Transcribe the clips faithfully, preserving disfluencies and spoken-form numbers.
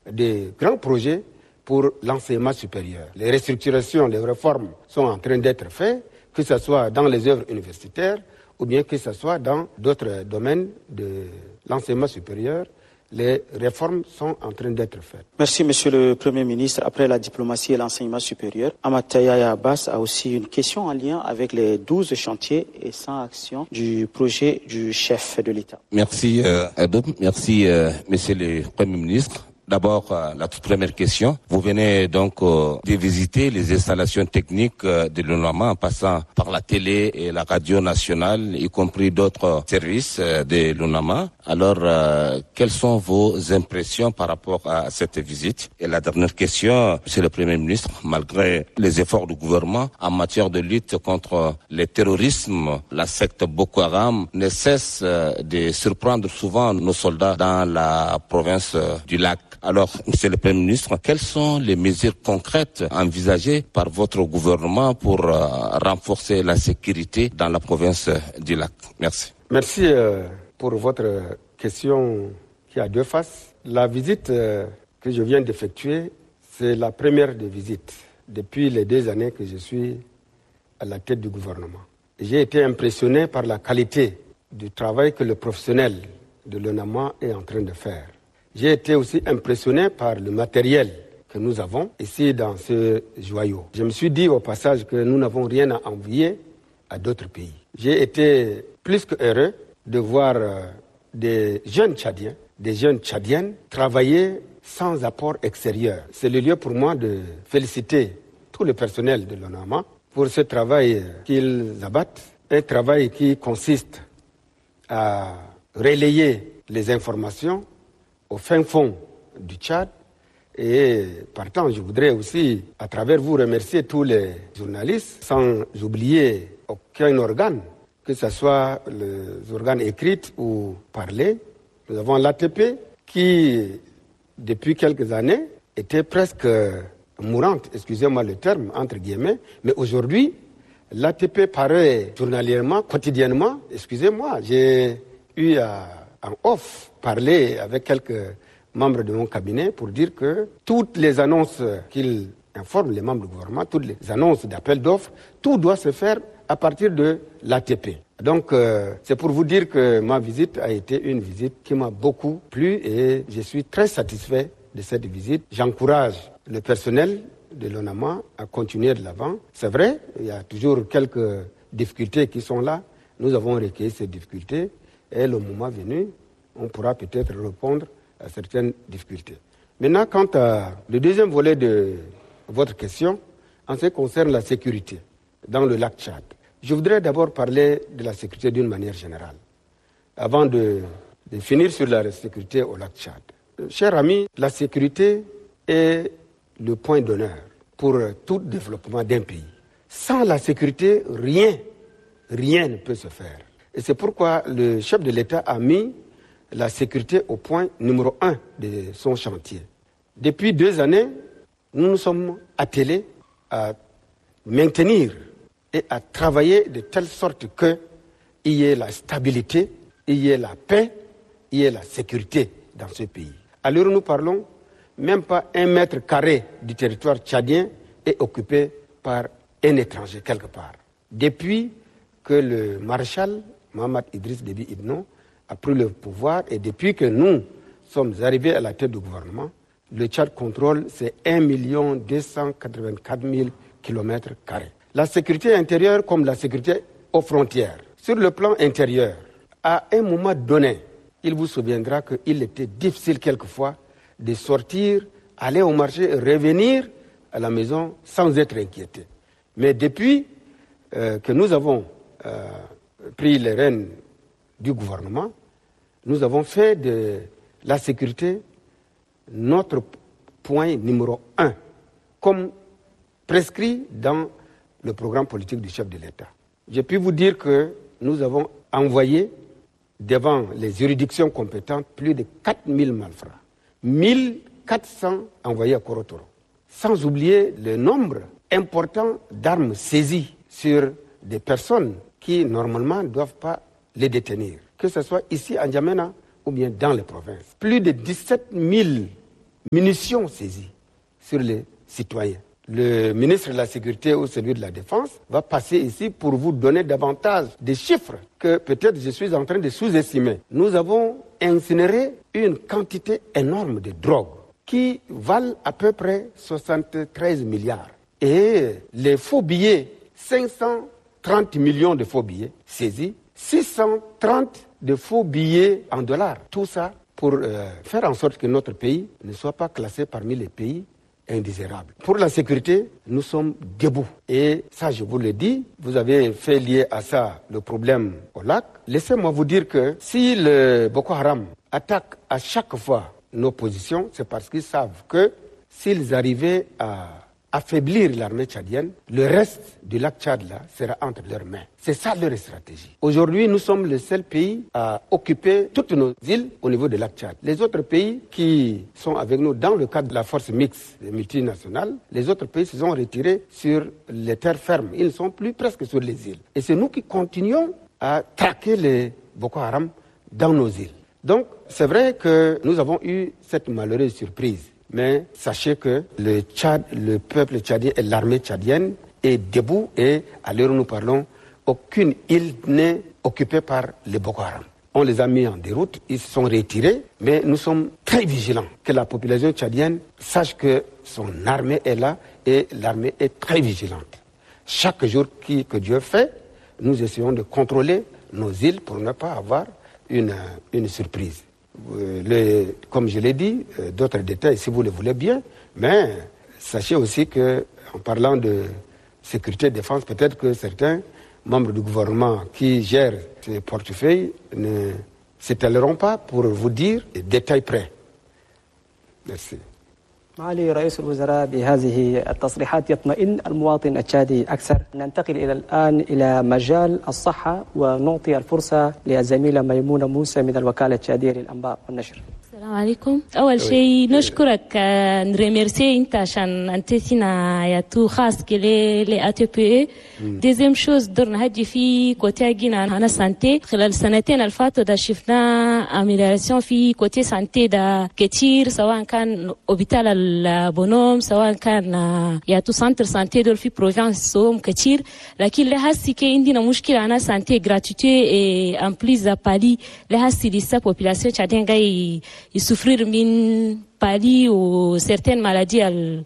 des grands projets pour l'enseignement supérieur. Les restructurations, les réformes sont en train d'être faites, que ce soit dans les œuvres universitaires ou bien que ce soit dans d'autres domaines de l'enseignement supérieur. Les réformes sont en train d'être faites. Merci, Monsieur le Premier ministre. Après la diplomatie et l'enseignement supérieur, Amath Yahya Abbas a aussi une question en lien avec les douze chantiers et cent actions du projet du chef de l'État. Merci, euh, Adoum. Merci, euh, Monsieur le Premier ministre. D'abord, euh, la toute première question. Vous venez donc euh, de visiter les installations techniques euh, de l'UNAMA en passant par la télé et la radio nationale, y compris d'autres services euh, de l'UNAMA. Alors, euh, quelles sont vos impressions par rapport à cette visite? Et la dernière question, Monsieur le Premier ministre, malgré les efforts du gouvernement en matière de lutte contre le terrorisme, la secte Boko Haram ne cesse euh, de surprendre souvent nos soldats dans la province euh, du lac. Alors, Monsieur le Premier ministre, quelles sont les mesures concrètes envisagées par votre gouvernement pour euh, renforcer la sécurité dans la province du lac? Merci. Merci euh, pour votre question qui a deux faces. La visite euh, que je viens d'effectuer, c'est la première des visites depuis les deux années que je suis à la tête du gouvernement. J'ai été impressionné par la qualité du travail que le professionnel de l'UNAMA est en train de faire. J'ai été aussi impressionné par le matériel que nous avons ici dans ce joyau. Je me suis dit au passage que nous n'avons rien à envier à d'autres pays. J'ai été plus que heureux de voir euh, des jeunes Tchadiens, des jeunes Tchadiennes travailler sans apport extérieur. C'est le lieu pour moi de féliciter tout le personnel de l'UNAMA pour ce travail qu'ils abattent, un travail qui consiste à relayer les informations au fin fond du Tchad. Et partant, je voudrais aussi, à travers vous, remercier tous les journalistes, sans oublier aucun organe, que ce soit les organes écrits ou parlés. Nous avons l'A T P qui, depuis quelques années, était presque mourante, excusez-moi le terme, entre guillemets, mais aujourd'hui, l'A T P paraît journalièrement, quotidiennement, excusez-moi, j'ai eu à en off parler avec quelques membres de mon cabinet pour dire que toutes les annonces qu'ils informent les membres du gouvernement, toutes les annonces d'appel d'offres, tout doit se faire à partir de l'A T P. Donc euh, c'est pour vous dire que ma visite a été une visite qui m'a beaucoup plu et je suis très satisfait de cette visite. J'encourage le personnel de l'UNAMA à continuer de l'avant. C'est vrai, il y a toujours quelques difficultés qui sont là. Nous avons recueilli ces difficultés. Et le moment venu, on pourra peut-être répondre à certaines difficultés. Maintenant, quant à le deuxième volet de votre question, en ce qui concerne la sécurité dans le lac Tchad, je voudrais d'abord parler de la sécurité d'une manière générale, avant de, de finir sur la sécurité au lac Tchad. Chers amis, la sécurité est le point d'honneur pour tout développement d'un pays. Sans la sécurité, rien, rien ne peut se faire. Et c'est pourquoi le chef de l'État a mis la sécurité au point numéro un de son chantier. Depuis deux années, nous nous sommes attelés à maintenir et à travailler de telle sorte qu'il y ait la stabilité, il y ait la paix, il y ait la sécurité dans ce pays. À l'heure où nous parlons, même pas un mètre carré du territoire tchadien est occupé par un étranger quelque part. Depuis que le maréchal Mohamed Idriss Déby Itno a pris le pouvoir et depuis que nous sommes arrivés à la tête du gouvernement, le Tchad contrôle c'est un million deux cent quatre-vingt-quatre mille kilomètres carrés. La sécurité intérieure comme la sécurité aux frontières. Sur le plan intérieur, à un moment donné, il vous souviendra qu'il était difficile quelquefois de sortir, aller au marché, revenir à la maison sans être inquiété. Mais depuis euh, que nous avons euh, pris les rênes du gouvernement, nous avons fait de la sécurité notre point numéro un, comme prescrit dans le programme politique du chef de l'État. Je puis vous dire que nous avons envoyé devant les juridictions compétentes plus de quatre mille malfrats, mille quatre cents envoyés à Korotoro, sans oublier le nombre important d'armes saisies sur des personnes qui normalement ne doivent pas les détenir, que ce soit ici à N'Djamena ou bien dans les provinces. Plus de dix-sept mille munitions saisies sur les citoyens. Le ministre de la Sécurité ou celui de la Défense va passer ici pour vous donner davantage de chiffres que peut-être je suis en train de sous-estimer. Nous avons incinéré une quantité énorme de drogue qui valent à peu près soixante-treize milliards. Et les faux billets, cinq cent trente millions de faux billets saisis, six cent trente de faux billets en dollars. Tout ça pour euh, faire en sorte que notre pays ne soit pas classé parmi les pays indésirables. Pour la sécurité, nous sommes debout. Et ça, je vous le dis, vous avez fait lier à ça le problème au lac. Laissez-moi vous dire que si le Boko Haram attaque à chaque fois nos positions, c'est parce qu'ils savent que s'ils arrivaient à affaiblir l'armée tchadienne, le reste du lac Tchad là sera entre leurs mains. C'est ça leur stratégie. Aujourd'hui, nous sommes le seul pays à occuper toutes nos îles au niveau du lac Tchad. Les autres pays qui sont avec nous dans le cadre de la force mixte multinationale, les autres pays se sont retirés sur les terres fermes. Ils ne sont plus presque sur les îles. Et c'est nous qui continuons à traquer les Boko Haram dans nos îles. Donc, c'est vrai que nous avons eu cette malheureuse surprise. Mais sachez que le Tchad, le peuple tchadien et l'armée tchadienne est debout et à l'heure où nous parlons, aucune île n'est occupée par les Boko Haram. On les a mis en déroute, ils se sont retirés, mais nous sommes très vigilants que la population tchadienne sache que son armée est là et l'armée est très vigilante. Chaque jour qui, que Dieu fait, nous essayons de contrôler nos îles pour ne pas avoir une, une surprise. Le, comme je l'ai dit, d'autres détails si vous le voulez bien, mais sachez aussi que en parlant de sécurité et défense, peut-être que certains membres du gouvernement qui gèrent ces portefeuilles ne s'étaleront pas pour vous dire des détails près. Merci. معالي رئيس الوزراء بهذه التصريحات يطمئن المواطن التشادي أكثر. ننتقل إلى الآن إلى مجال الصحة ونعطي الفرصة للزميلة ميمونة موسى من الوكالة التشادية للأنباء والنشر. السلام عليكم. أول شيء نشكرك نريميرسي أنت عشان أنتينا يا تو خاص كلي لي أتي بي. ديزيم شوز درنا هجي في كوتي جينا أنا سانتي خلال السنتين الفاتوا دا شفنا أميلياسيون في كوتي سانتي دا كتير سواء كان أوبيتال البونوم سواء كان يا تو سانتر سانتي دول في بروفانس سوم كتير لكن لهاسي كي عندنا مشكلة أنا سانتي gratuité et en plus à Pali لهاسي دي سا population تشادين جاي يسوفرير من بالي وسيرتين maladies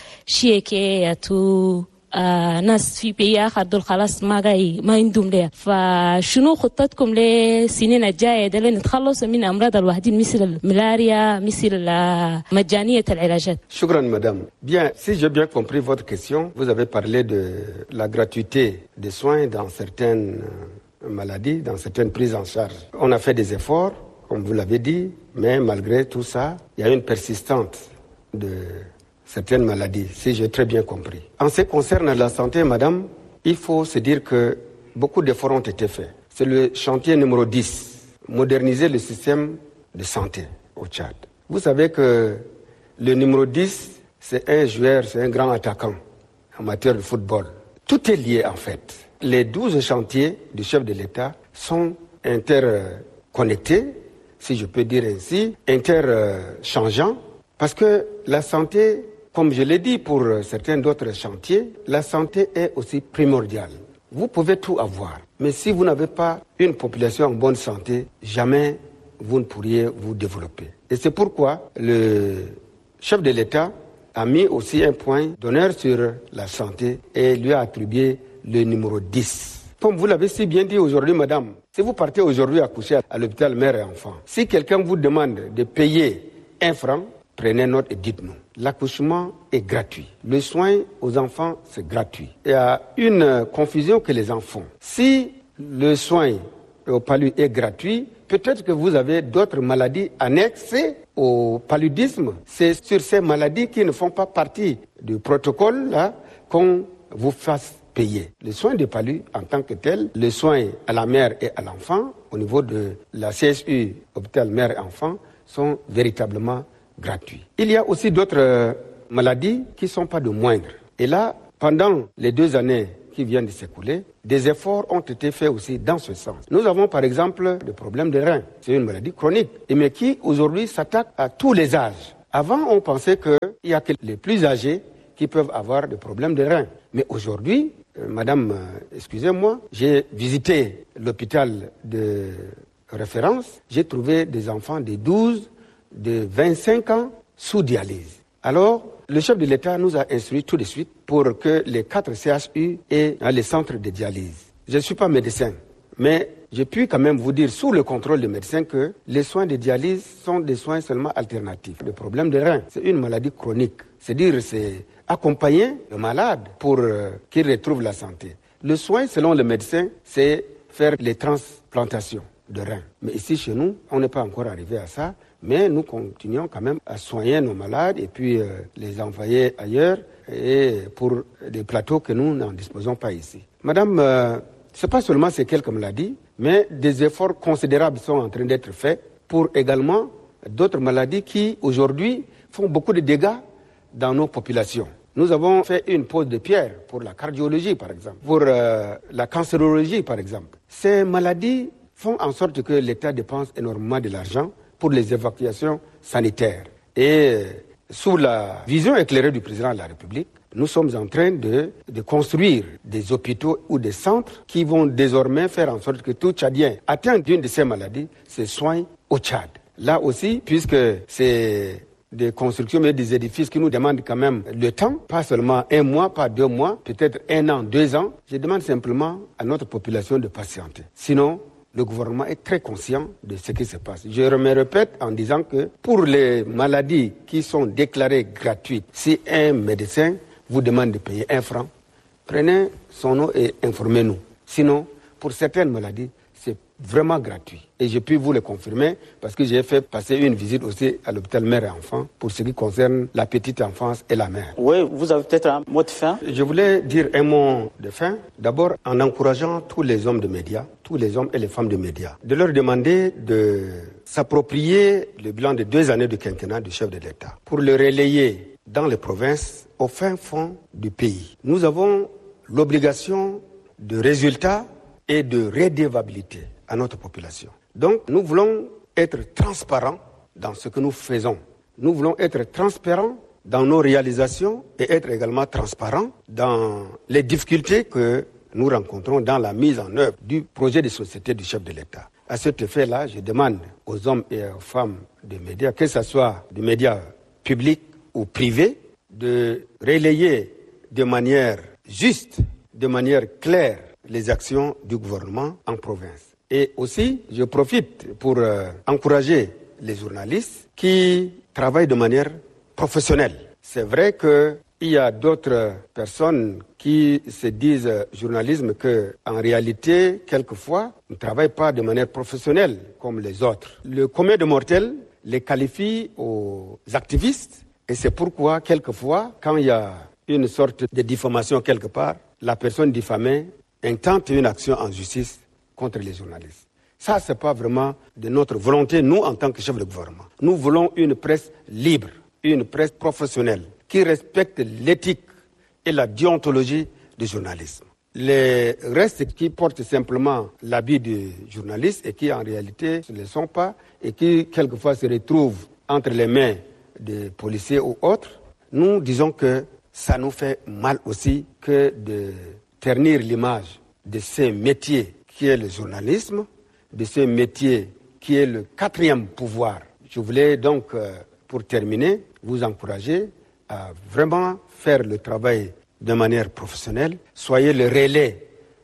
الشيكي يا تو آه ناس في بيئة آخر دول خلاص ما جاي ما عندهم ليه. فشنو خطتكم للسنين الجاية ده لنتخلص من أمراض الواحدين مثل الملاريا مثل مجانية العلاجات؟ شكرا madame. Bien, si j'ai bien compris votre question, vous avez parlé de la gratuité des soins dans certaines maladies, dans certaines prises en charge. On a fait des efforts, comme vous l'avez dit, mais malgré tout ça, il y a une persistance de certaines maladies, si j'ai très bien compris. En ce qui concerne la santé, madame, il faut se dire que beaucoup d'efforts ont été faits. C'est le chantier numéro dix, moderniser le système de santé au Tchad. Vous savez que le numéro dix, c'est un joueur, c'est un grand attaquant en matière de football. Tout est lié en fait. Les douze chantiers du chef de l'État sont interconnectés, si je peux dire ainsi, interchangeants, parce que la santé, comme je l'ai dit pour certains d'autres chantiers, la santé est aussi primordiale. Vous pouvez tout avoir, mais si vous n'avez pas une population en bonne santé, jamais vous ne pourriez vous développer. Et c'est pourquoi le chef de l'État a mis aussi un point d'honneur sur la santé et lui a attribué le numéro dix. Comme vous l'avez si bien dit aujourd'hui, madame, si vous partez aujourd'hui accoucher à l'hôpital mère et enfant, si quelqu'un vous demande de payer un franc, prenez note et dites-nous. L'accouchement est gratuit. Le soin aux enfants, c'est gratuit. Il y a une confusion que les enfants. Si le soin au palud est gratuit, peut-être que vous avez d'autres maladies annexées au paludisme. C'est sur ces maladies qui ne font pas partie du protocole là qu'on vous fasse payer. Les soins de palud en tant que tel, les soins à la mère et à l'enfant, au niveau de la C S U, hôpital mère et enfant, sont véritablement gratuits. Il y a aussi d'autres maladies qui ne sont pas de moindre. Et là, pendant les deux années qui viennent de s'écouler, des efforts ont été faits aussi dans ce sens. Nous avons par exemple le problème des reins. C'est une maladie chronique, et mais qui aujourd'hui s'attaque à tous les âges. Avant, on pensait qu'il n'y a que les plus âgés qui peuvent avoir des problèmes de reins. Mais aujourd'hui, euh, madame, euh, excusez-moi, j'ai visité l'hôpital de référence, j'ai trouvé des enfants de douze, de vingt-cinq ans sous dialyse. Alors, le chef de l'État nous a instruit tout de suite pour que les quatre C H U aient les centres de dialyse. Je ne suis pas médecin, mais je puis quand même vous dire, sous le contrôle des médecins, que les soins de dialyse sont des soins seulement alternatifs. Le problème des reins, c'est une maladie chronique. C'est-à-dire, c'est accompagner le malade pour euh, qu'il retrouve la santé. Le soin, selon le médecin, c'est faire les transplantations de reins. Mais ici, chez nous, on n'est pas encore arrivé à ça. Mais nous continuons quand même à soigner nos malades et puis euh, les envoyer ailleurs et pour des plateaux que nous n'en disposons pas ici. Madame, euh, ce n'est pas seulement ces quelques maladies, mais des efforts considérables sont en train d'être faits pour également d'autres maladies qui, aujourd'hui, font beaucoup de dégâts dans nos populations. Nous avons fait une pose de pierre pour la cardiologie, par exemple, pour euh, la cancérologie, par exemple. Ces maladies font en sorte que l'État dépense énormément de l'argent pour les évacuations sanitaires. Et sous la vision éclairée du président de la République, nous sommes en train de, de construire des hôpitaux ou des centres qui vont désormais faire en sorte que tout Tchadien atteint d'une de ces maladies se soigne au Tchad. Là aussi, puisque c'est des constructions, mais des édifices qui nous demandent quand même le temps, pas seulement un mois, pas deux mois, peut-être un an, deux ans, je demande simplement à notre population de patienter. Sinon, le gouvernement est très conscient de ce qui se passe. Je me répète en disant que pour les maladies qui sont déclarées gratuites, si un médecin vous demande de payer un franc, prenez son nom et informez-nous. Sinon, pour certaines maladies, c'est vraiment gratuit. Et je puis vous le confirmer parce que j'ai fait passer une visite aussi à l'hôpital mère et enfant pour ce qui concerne la petite enfance et la mère. Oui, vous avez peut-être un mot de fin. Je voulais dire un mot de fin. D'abord, en encourageant tous les hommes de médias, tous les hommes et les femmes de médias, de leur demander de s'approprier le bilan de deux années de quinquennat du chef de l'État pour le relayer dans les provinces, au fin fond du pays. Nous avons l'obligation de résultats et de redevabilité à notre population. Donc, nous voulons être transparents dans ce que nous faisons. Nous voulons être transparents dans nos réalisations et être également transparents dans les difficultés que nous rencontrons dans la mise en œuvre du projet de société du chef de l'État. À cet effet-là, je demande aux hommes et aux femmes des médias, que ce soit des médias publics ou privés, de relayer de manière juste, de manière claire, les actions du gouvernement en province. Et aussi, je profite pour euh, encourager les journalistes qui travaillent de manière professionnelle. C'est vrai qu'il y a d'autres personnes qui se disent journalisme que, en réalité, quelquefois, ne travaillent pas de manière professionnelle comme les autres. Le commun des mortels les qualifie aux activistes et c'est pourquoi, quelquefois, quand il y a une sorte de diffamation quelque part, la personne diffamée intente une action en justice contre les journalistes. Ça, ce n'est pas vraiment de notre volonté, nous, en tant que chef de gouvernement. Nous voulons une presse libre, une presse professionnelle, qui respecte l'éthique et la déontologie du journalisme. Les restes qui portent simplement l'habit du journaliste et qui, en réalité, ne le sont pas et qui, quelquefois, se retrouvent entre les mains des policiers ou autres, nous disons que ça nous fait mal aussi que de ternir l'image de ce métier qui est le journalisme, de ce métier qui est le quatrième pouvoir. Je voulais donc, euh, pour terminer, vous encourager à vraiment faire le travail de manière professionnelle. Soyez le relais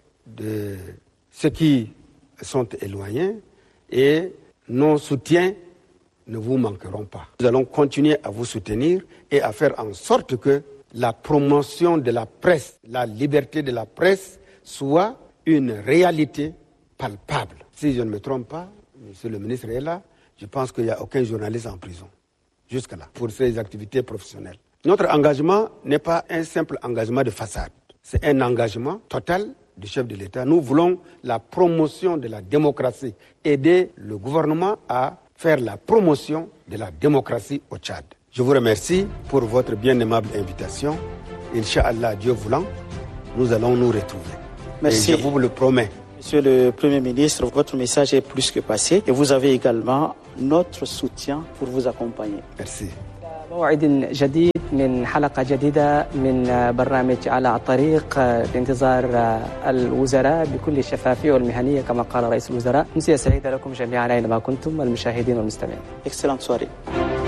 de ceux qui sont éloignés et nos soutiens ne vous manqueront pas. Nous allons continuer à vous soutenir et à faire en sorte que la promotion de la presse, la liberté de la presse soit une réalité palpable. Si je ne me trompe pas, monsieur le ministre est là, je pense qu'il n'y a aucun journaliste en prison, jusque-là, pour ses activités professionnelles. Notre engagement n'est pas un simple engagement de façade, c'est un engagement total du chef de l'État. Nous voulons la promotion de la démocratie, aider le gouvernement à faire la promotion de la démocratie au Tchad. Je vous remercie pour votre bien aimable invitation. Inch'Allah, Dieu voulant, nous allons nous retrouver. Merci. Et je vous le promets. Monsieur le Premier ministre, votre message est plus que passé et vous avez également notre soutien pour vous accompagner. Merci. موعد جديد من حلقة جديدة من برنامج على الطريق بانتظار الوزراء بكل الشفافية والمهنية كما قال رئيس الوزراء. أمسية سعيدة لكم جميعا أينما كنتم المشاهدين والمستمعين. Excellente soirée.